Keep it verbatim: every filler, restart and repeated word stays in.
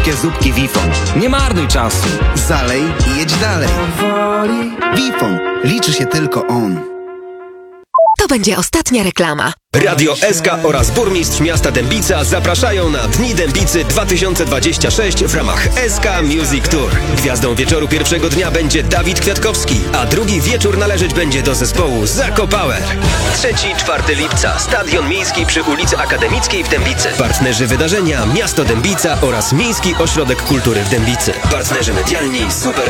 szybkie zupki Wifon. Nie marnuj czasu. Zalej i jedź dalej. Wifon. Liczy się tylko on. To będzie ostatnia reklama. Radio S K oraz burmistrz miasta Dębica zapraszają na Dni Dębicy dwa tysiące dwadzieścia sześć w ramach S K Music Tour. Gwiazdą wieczoru pierwszego dnia będzie Dawid Kwiatkowski, a drugi wieczór należeć będzie do zespołu Zako Power. trzeciego czwartego lipca, Stadion Miejski przy ulicy Akademickiej w Dębicy. Partnerzy wydarzenia Miasto Dębica oraz Miejski Ośrodek Kultury w Dębicy. Partnerzy medialni Super